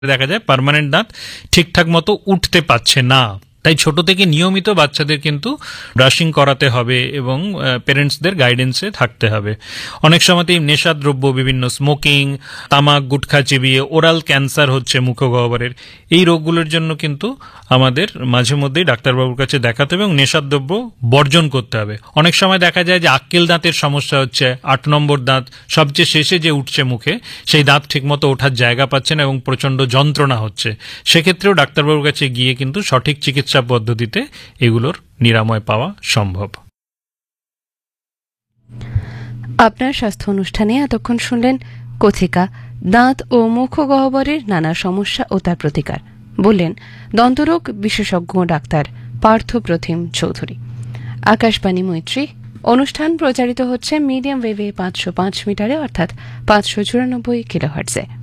দেখা যায় পার্মানেন্ট দাঁত ঠিকঠাক মতো উঠতে পারছে না। তাই ছোট থেকে নিয়মিত বাচ্চাদের কিন্তু ব্রাশিং করাতে হবে এবং পেরেন্টসদের গাইডেন্সে থাকতে হবে। অনেক সময়তেই নেশাদ্রব্য, বিভিন্ন স্মোকিং, তামাক গুটখা চিবিয়ে ওরাল ক্যান্সার হচ্ছে মুখগহ্বরের, এই রোগগুলোর জন্য কিন্তু আমাদের মাঝে মধ্যেই ডাক্তারবাবুর কাছে দেখাতে হবে এবং নেশাদ্রব্য বর্জন করতে হবে। অনেক সময় দেখা যায় যে আক্কেল দাঁতের সমস্যা হচ্ছে, 8 নম্বর দাঁত সবচেয়ে শেষে যে উঠছে মুখে, সেই দাঁত ঠিকমতো ওঠার জায়গা পাচ্ছে না এবং প্রচন্ড যন্ত্রণা হচ্ছে। সেক্ষেত্রেও ডাক্তারবাবুর কাছে গিয়ে কিন্তু সঠিক চিকিৎসা পদ্ধতিতে এগুলোর নিরাময় পাওয়া সম্ভব। আপনার স্বাস্থ্য অনুষ্ঠানে এতক্ষণ শুনলেন কথিকা দাঁত ও মুখগহ্বরের নানা সমস্যা ও তার প্রতিকার, বললেন দন্তরোগ বিশেষজ্ঞ ডাক্তার পার্থ প্রতিম চৌধুরী। আকাশবাণী মৈত্রী অনুষ্ঠান প্রচারিত হচ্ছে মিডিয়াম ওয়েভে 505 মিটারে, অর্থাৎ 594 কিলোহার্টজে।